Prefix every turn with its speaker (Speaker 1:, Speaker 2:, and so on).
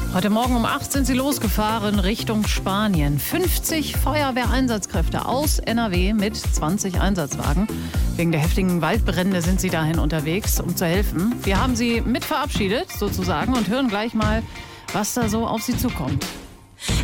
Speaker 1: Heute Morgen um 8 sind sie losgefahren Richtung Spanien. 50 Feuerwehreinsatzkräfte aus NRW mit 20 Einsatzwagen. Wegen der heftigen Waldbrände sind sie dahin unterwegs, um zu helfen. Wir haben sie mit verabschiedet sozusagen und hören gleich mal, was da so auf sie zukommt.